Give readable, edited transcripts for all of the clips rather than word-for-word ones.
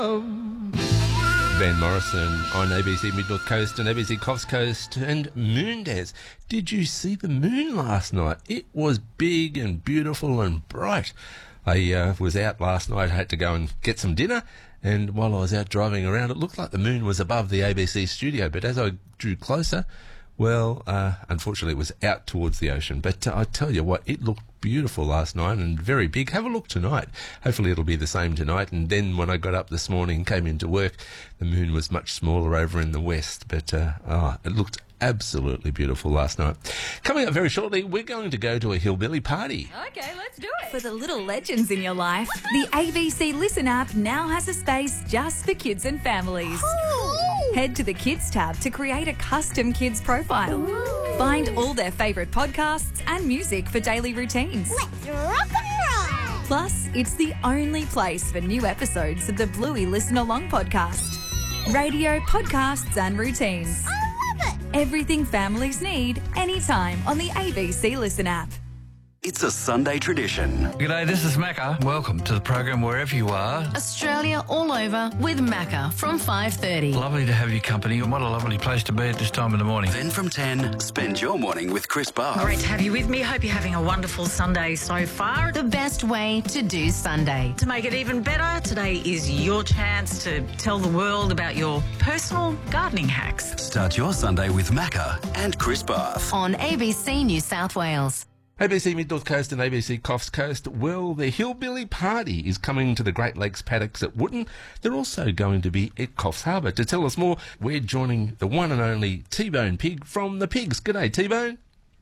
Van Morrison on ABC Mid-North Coast and ABC Coffs Coast and Moondance. Did you see the moon last night? It was big and beautiful and bright. I was out last night. I had to go and get some dinner, and while I was out driving around, it looked like the moon was above the ABC studio, but as I drew closer, well, unfortunately it was out towards the ocean. But I tell you what, it looked beautiful last night and very big. Have a look tonight. Hopefully it'll be the same tonight. And then when I got up this morning, came into work, the moon was much smaller over in the west. But it looked absolutely beautiful last night. Coming up very shortly, we're going to go to a hillbilly party. Okay, let's do it. For the little legends in your life, the ABC Listen app now has a space just for kids and families. Ooh. Head to the Kids tab to create a custom kids profile. Ooh. Find all their favourite podcasts and music for daily routines. Let's rock and roll! Plus, it's the only place for new episodes of the Bluey Listen Along podcast. Radio, podcasts and routines. Everything families need, anytime on the ABC Listen app. It's a Sunday tradition. G'day, this is Macca. Welcome to the program wherever you are. Australia all over with Macca from 5:30. Lovely to have your company, and what a lovely place to be at this time of the morning. Then from 10, spend your morning with Chris Barr. Great to have you with me. Hope you're having a wonderful Sunday so far. The best way to do Sunday. To make it even better, today is your chance to tell the world about your personal gardening hacks. Start your Sunday with Macca and Chris Barth on ABC New South Wales. ABC Mid-North Coast and ABC Coffs Coast. Well, the Hillbilly Party is coming to the Great Lakes Paddocks at Wootton. They're also going to be at Coffs Harbour. To tell us more, we're joining the one and only T-Bone Pig from the Pigs. G'day, T-Bone.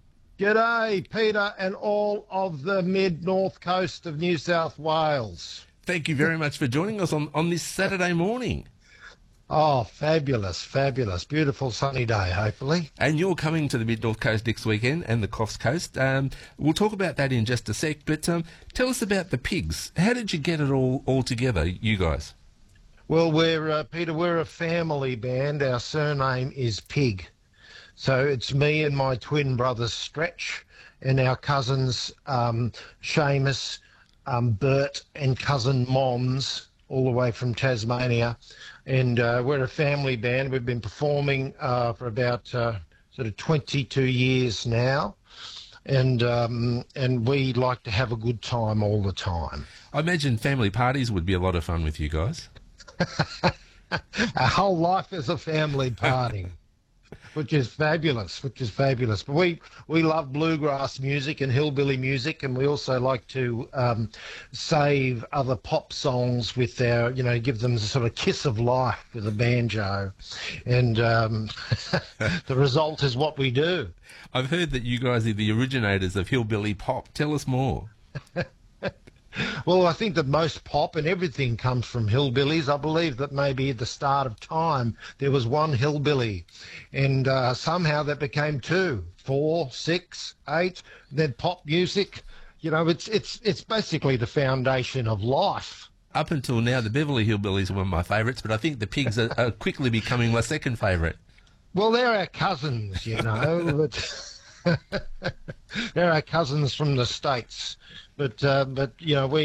G'day, Peter, and all of the Mid-North Coast of New South Wales. Thank you very much for joining us on this Saturday morning. Oh, fabulous, fabulous. Beautiful sunny day, hopefully. And you're coming to the Mid-North Coast next weekend and the Coffs Coast. We'll talk about that in just a sec, but tell us about the Pigs. How did you get it all together, you guys? Well, Peter, we're a family band. Our surname is Pig. So it's me and my twin brothers, Stretch, and our cousins, Seamus, Bert, and cousin Moms, all the way from Tasmania. And we're a family band. We've been performing for about sort of 22 years now. And we like to have a good time all the time. I imagine family parties would be a lot of fun with you guys. Our whole life is a family party. Which is fabulous. But we love bluegrass music and hillbilly music, and we also like to save other pop songs with our, give them a sort of kiss of life with a banjo. And the result is what we do. I've heard that you guys are the originators of hillbilly pop. Tell us more. Well, I think that most pop and everything comes from hillbillies. I believe that maybe at the start of time there was one hillbilly, and somehow that became 2, 4, 6, 8. Then pop music, it's basically the foundation of life. Up until now, the Beverly Hillbillies were my favourites, but I think the Pigs are quickly becoming my second favourite. Well, they're our cousins, but they're our cousins from the States. But we